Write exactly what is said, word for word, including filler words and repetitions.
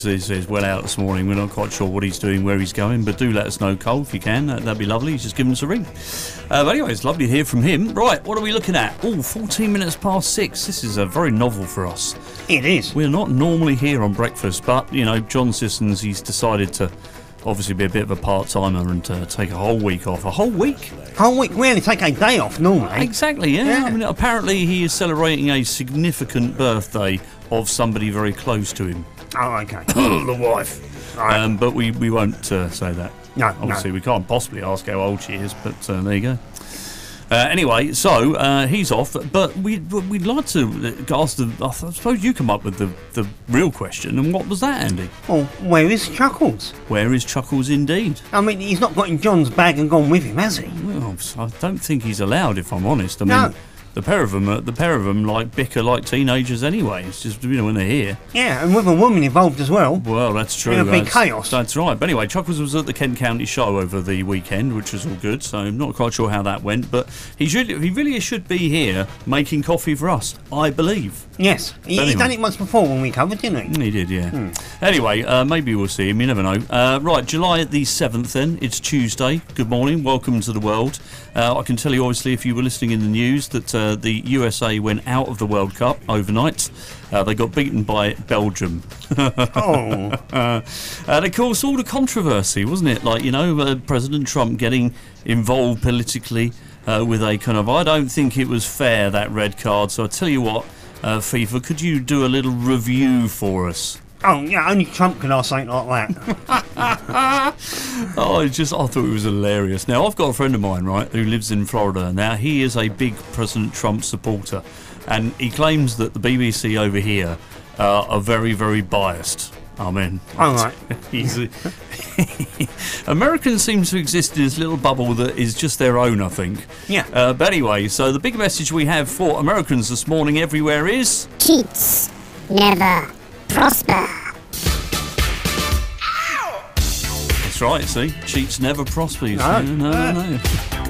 He's, he's well out this morning. We're not quite sure what he's doing, where he's going, but do let us know, Cole, if you can. That, that'd be lovely. He's just given us a ring. Uh, but anyway, it's lovely to hear from him. Right, what are we looking at? Oh, fourteen minutes past six. This is a very novel for us. It is. We're not normally here on breakfast, but, you know, John Sissons, he's decided to obviously be a bit of a part-timer and uh, take a whole week off. A whole week? Whole week? We only take a day off normally. Exactly, yeah. Yeah. I mean, apparently he is celebrating a significant birthday of somebody very close to him. Oh, okay. The wife. Right. Um, but we, we won't uh, say that. No, Obviously, no. we can't possibly ask how old she is, but uh, there you go. Uh, anyway, so uh, he's off, but we, we'd like to ask the. I suppose you come up with the, the real question, and what was that, Andy? Well, where is Chuckles? Where is Chuckles indeed? I mean, he's not got in John's bag and gone with him, has he? Well, I don't think he's allowed, if I'm honest. I No. mean, the pair of them, uh, the pair of them, like bicker like teenagers anyway. It's just, you know, when they're here. Yeah, and with a woman involved as well. Well, that's true. It'll be that's, chaos. That's right. But anyway, Chuckles was at the Kent County show over the weekend, which was all good. So I'm not quite sure how that went, but he's really, he really should be here making coffee for us, I believe. Yes, he, Anyway. he's done it once before when we covered, didn't he? He did, yeah. Hmm. Anyway, uh, maybe we'll see him. You never know. Uh, right, July the seventh. Then it's Tuesday. Good morning. Welcome to the world. Uh, I can tell you, obviously, if you were listening in the news, that uh, the U S A went out of the World Cup overnight. Uh, they got beaten by Belgium. Oh. uh, and of course, all the controversy, wasn't it? Like, you know, uh, President Trump getting involved politically uh, with a kind of, I don't think it was fair, that red card. So I tell you what, uh, FIFA, could you do a little review for us? Oh, yeah, only Trump can ask something like that. Oh, it's just, I thought it was hilarious. Now, I've got a friend of mine, right, who lives in Florida. Now, he is a big President Trump supporter, and he claims that the B B C over here uh, are very, very biased. I mean, All right. he's a, Americans seem to exist in this little bubble that is just their own, I think. Yeah. Uh, but anyway, so the big message we have for Americans this morning everywhere is... Cheats never prosper. That's right, see? Cheats never prosper. you No. see. No, no, no.